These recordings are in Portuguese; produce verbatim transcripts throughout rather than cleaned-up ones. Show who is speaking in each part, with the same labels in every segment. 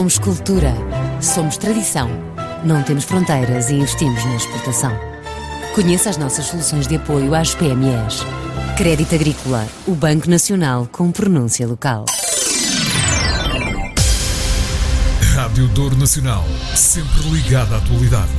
Speaker 1: Somos cultura. Somos tradição. Não temos fronteiras e investimos na exportação. Conheça as nossas soluções de apoio às P M Es. Crédito Agrícola, o Banco Nacional com pronúncia local.
Speaker 2: Rádio Douro Nacional, sempre ligada à atualidade.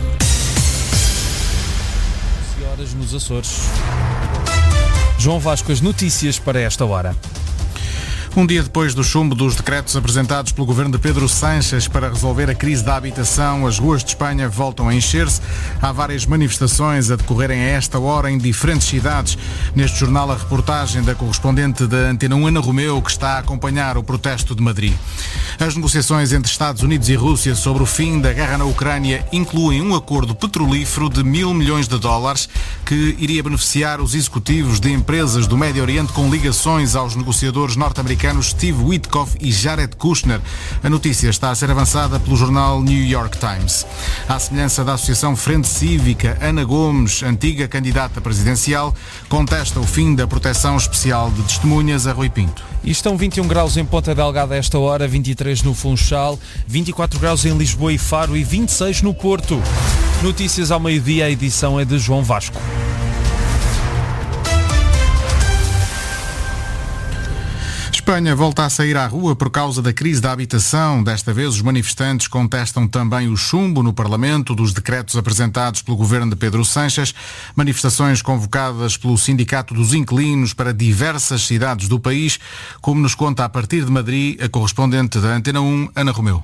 Speaker 3: onze horas nos Açores. João Vasco, as notícias para esta hora.
Speaker 4: Um dia depois do chumbo dos decretos apresentados pelo governo de Pedro Sánchez para resolver a crise da habitação, as ruas de Espanha voltam a encher-se. Há várias manifestações a decorrerem a esta hora em diferentes cidades. Neste jornal, a reportagem da correspondente da Antena um, Ana Romeu, que está a acompanhar o protesto de Madrid. As negociações entre Estados Unidos e Rússia sobre o fim da guerra na Ucrânia incluem um acordo petrolífero de mil milhões de dólares que iria beneficiar os executivos de empresas do Médio Oriente com ligações aos negociadores norte-americanos Steve Witkoff e Jared Kushner. A notícia está a ser avançada pelo jornal New York Times. À semelhança da Associação Frente Cívica, Ana Gomes, antiga candidata presidencial, contesta o fim da proteção especial de testemunhas a Rui Pinto.
Speaker 3: E estão vinte e um graus em Ponta Delgada a esta hora, vinte e três no Funchal, vinte e quatro graus em Lisboa e Faro e vinte e seis no Porto. Notícias ao meio-dia, a edição é de João Vasco.
Speaker 4: Espanha volta a sair à rua por causa da crise da habitação. Desta vez, os manifestantes contestam também o chumbo no Parlamento dos decretos apresentados pelo governo de Pedro Sánchez. Manifestações convocadas pelo Sindicato dos Inquilinos para diversas cidades do país, como nos conta a partir de Madrid a correspondente da Antena um, Ana Romeu.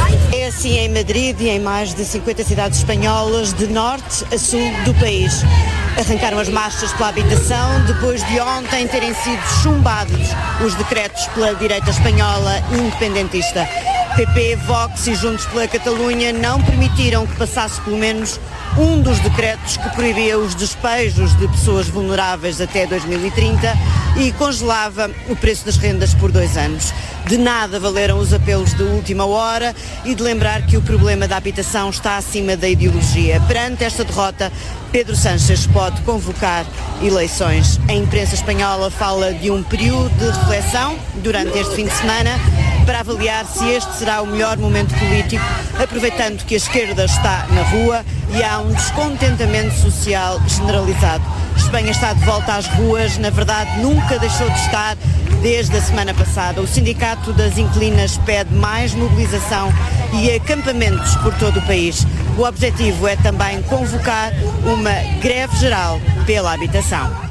Speaker 5: É assim em Madrid e em mais de cinquenta cidades espanholas, de norte a sul do país. Arrancaram as marchas pela habitação depois de ontem terem sido chumbados os decretos pela direita espanhola independentista. P P, Vox e Juntos pela Catalunha não permitiram que passasse pelo menos um dos decretos que proibia os despejos de pessoas vulneráveis até dois mil e trinta e congelava o preço das rendas por dois anos. De nada valeram os apelos de última hora e de lembrar que o problema da habitação está acima da ideologia. Perante esta derrota, Pedro Sánchez pode convocar eleições. A imprensa espanhola fala de um período de reflexão durante este fim de semana para avaliar se este será o melhor momento político, aproveitando que a esquerda está na rua e há um descontentamento social generalizado. Espanha está de volta às ruas, na verdade nunca deixou de estar desde a semana passada. O Sindicato das Inquilinas pede mais mobilização e acampamentos por todo o país. O objetivo é também convocar uma greve geral pela habitação.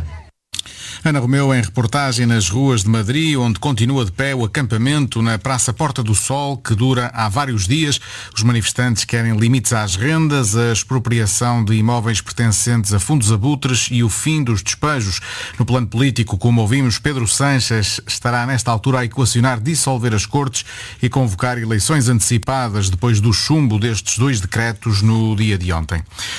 Speaker 4: Ana Romeu em reportagem nas ruas de Madrid, onde continua de pé o acampamento na Praça Porta do Sol, que dura há vários dias. Os manifestantes querem limites às rendas, a expropriação de imóveis pertencentes a fundos abutres e o fim dos despejos. No plano político, como ouvimos, Pedro Sánchez estará nesta altura a equacionar dissolver as Cortes e convocar eleições antecipadas depois do chumbo destes dois decretos no dia de ontem.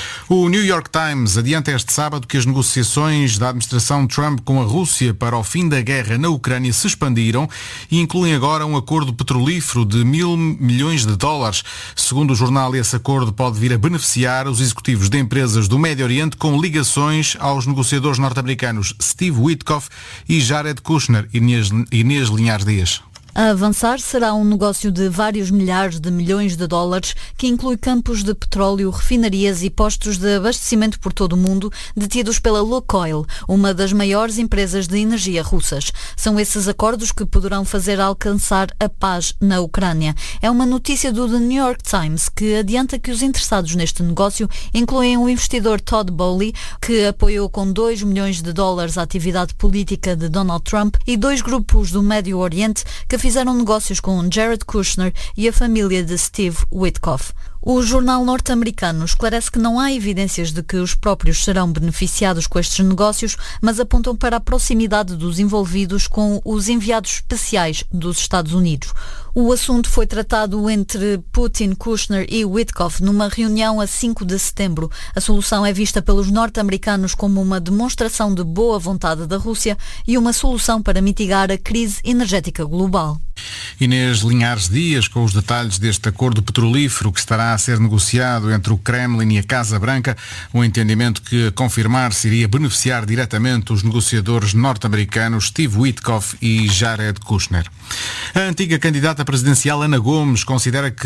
Speaker 4: O New York Times adianta este sábado que as negociações da administração Trump com a Rússia para o fim da guerra na Ucrânia se expandiram e incluem agora um acordo petrolífero de mil milhões de dólares. Segundo o jornal, esse acordo pode vir a beneficiar os executivos de empresas do Médio Oriente com ligações aos negociadores norte-americanos Steve Witkoff e Jared Kushner. Inês, Inês Linhares Dias.
Speaker 6: A avançar será um negócio de vários milhares de milhões de dólares que inclui campos de petróleo, refinarias e postos de abastecimento por todo o mundo detidos pela Lukoil, uma das maiores empresas de energia russas. São esses acordos que poderão fazer alcançar a paz na Ucrânia. É uma notícia do The New York Times que adianta que os interessados neste negócio incluem o investidor Todd Boehly, que apoiou com dois milhões de dólares a atividade política de Donald Trump, e dois grupos do Médio Oriente que fizeram negócios com Jared Kushner e a família de Steve Witkoff. O jornal norte-americano esclarece que não há evidências de que os próprios serão beneficiados com estes negócios, mas apontam para a proximidade dos envolvidos com os enviados especiais dos Estados Unidos. O assunto foi tratado entre Putin, Kushner e Witkoff numa reunião a cinco de setembro. A solução é vista pelos norte-americanos como uma demonstração de boa vontade da Rússia e uma solução para mitigar a crise energética global.
Speaker 4: Inês Linhares Dias com os detalhes deste acordo petrolífero que estará a ser negociado entre o Kremlin e a Casa Branca, um entendimento que, a confirmar-se, iria beneficiar diretamente os negociadores norte-americanos Steve Witkoff e Jared Kushner. A antiga candidata presidencial Ana Gomes considera que